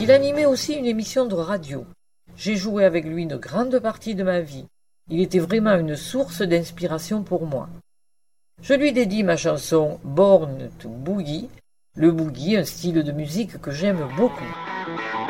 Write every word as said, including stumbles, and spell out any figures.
Il animait aussi une émission de radio. J'ai joué avec lui une grande partie de ma vie. Il était vraiment une source d'inspiration pour moi. Je lui dédie ma chanson Born to Boogie, le boogie, un style de musique que j'aime beaucoup.